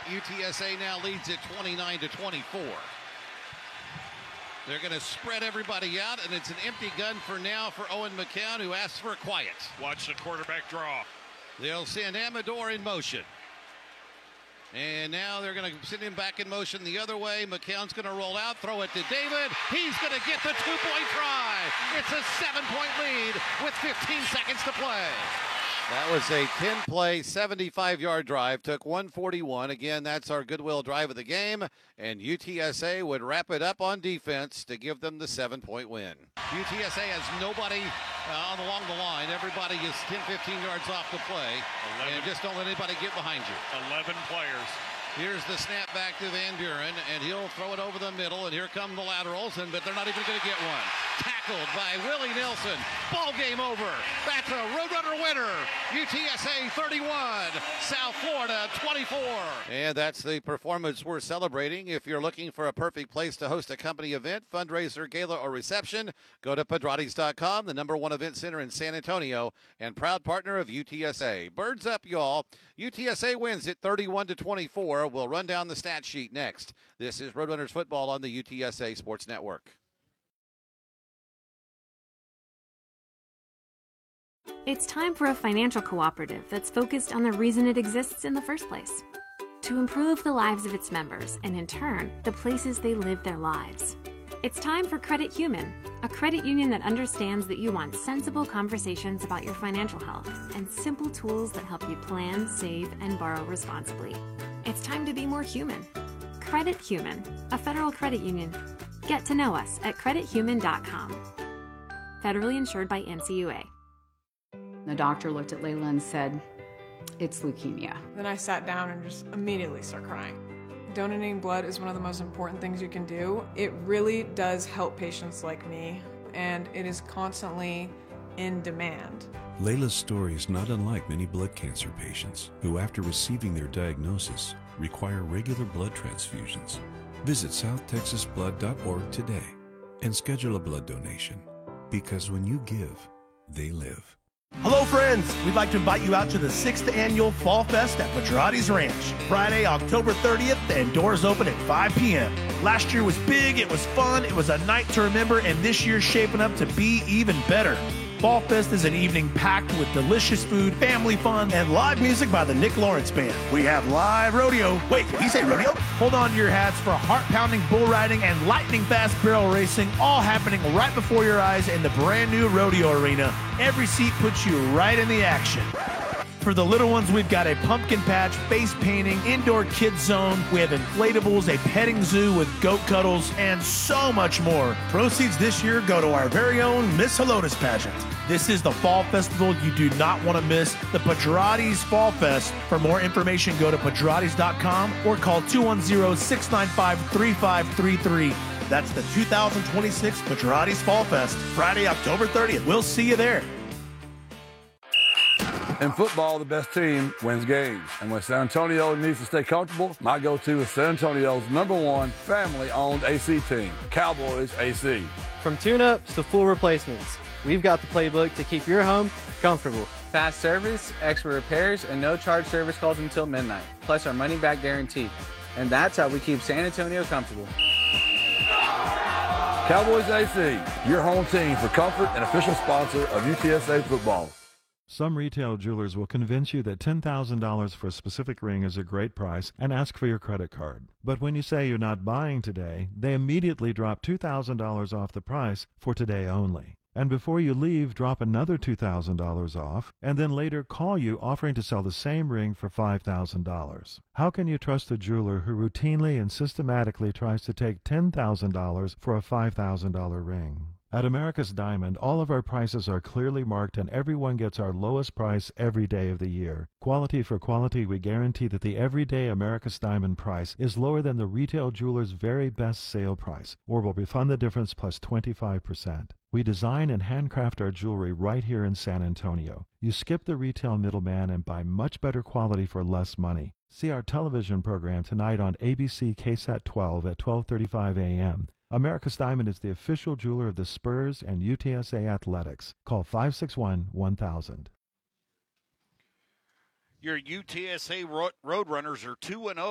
UTSA now leads it 29-24. They're going to spread everybody out, and it's an empty gun for now for Owen McCown, who asks for quiet. Watch the quarterback draw. They'll send Amador in motion. And now they're going to send him back in motion the other way. McCown's going to roll out, throw it to David. He's going to get the two-point try. It's a 7-point lead with 15 seconds to play. That was a 10-play, 75-yard drive. Took 141. Again, that's our goodwill drive of the game. And UTSA would wrap it up on defense to give them the 7-point win. UTSA has nobody along the line. Everybody is 10, 15 yards off the play. 11. And just don't let anybody get behind you. 11 players. Here's the snap back to Van Buren, and he'll throw it over the middle, and here come the laterals, but they're not even going to get one. Tackled by Willie Nelson. Ball game over. That's a Roadrunner winner. UTSA 31, South Florida 24. And that's the performance we're celebrating. If you're looking for a perfect place to host a company event, fundraiser, gala, or reception, go to Pedratis.com, the #1 event center in San Antonio, and proud partner of UTSA. Birds up, y'all. UTSA wins it 31-24. We'll run down the stat sheet next. This is Roadrunners football on the UTSA Sports Network. It's time for a financial cooperative that's focused on the reason it exists in the first place. To improve the lives of its members and, in turn, the places they live their lives. It's time for Credit Human, a credit union that understands that you want sensible conversations about your financial health and simple tools that help you plan, save, and borrow responsibly. It's time to be more human. Credit Human, a federal credit union. Get to know us at credithuman.com. Federally insured by NCUA. The doctor looked at Layla and said, "It's leukemia." Then I sat down and just immediately started crying. Donating blood is one of the most important things you can do. It really does help patients like me, and it is constantly in demand. Layla's story is not unlike many blood cancer patients who, after receiving their diagnosis, require regular blood transfusions. Visit southtexasblood.org today and schedule a blood donation, because when you give, they live. Hello friends, we'd like to invite you out to the 6th annual Fall Fest at Pedratis Ranch. Friday, October 30th, and doors open at 5 p.m. Last year was big, it was fun, it was a night to remember, and this year's shaping up to be even better. Fall Fest is an evening packed with delicious food, family fun, and live music by the Nick Lawrence Band. We have live rodeo. Wait, did he say rodeo? Hold on to your hats for heart-pounding bull riding and lightning-fast barrel racing, all happening right before your eyes in the brand-new rodeo arena. Every seat puts you right in the action. For the little ones, we've got a pumpkin patch, face painting, indoor kids zone. We have inflatables, a petting zoo with goat cuddles, and so much more. Proceeds this year go to our very own Miss Helotes pageant. This is the Fall Festival you do not want to miss, the Pedratis Fall Fest. For more information, go to Pedratis.com or call 210-695-3533. That's the 2026 Pedratis Fall Fest, Friday, October 30th. We'll see you there. In football, the best team wins games. And when San Antonio needs to stay comfortable, my go-to is San Antonio's #1 family-owned AC team, Cowboys AC. From tune-ups to full replacements, we've got the playbook to keep your home comfortable. Fast service, expert repairs, and no-charge service calls until midnight, plus our money-back guarantee. And that's how we keep San Antonio comfortable. Cowboys AC, your home team for comfort and official sponsor of UTSA football. Some retail jewelers will convince you that $10,000 for a specific ring is a great price and ask for your credit card. But when you say you're not buying today, they immediately drop $2,000 off the price for today only. And before you leave, drop another $2,000 off, and then later call you offering to sell the same ring for $5,000. How can you trust a jeweler who routinely and systematically tries to take $10,000 for a $5,000 ring? At America's Diamond, all of our prices are clearly marked and everyone gets our lowest price every day of the year. Quality for quality, we guarantee that the everyday America's Diamond price is lower than the retail jeweler's very best sale price, or will refund the difference plus 25%. We design and handcraft our jewelry right here in San Antonio. You skip the retail middleman and buy much better quality for less money. See our television program tonight on ABC KSAT 12 at 12:35 a.m. America's Diamond is the official jeweler of the Spurs and UTSA Athletics. Call 561-1000. Your UTSA Roadrunners are 2-0.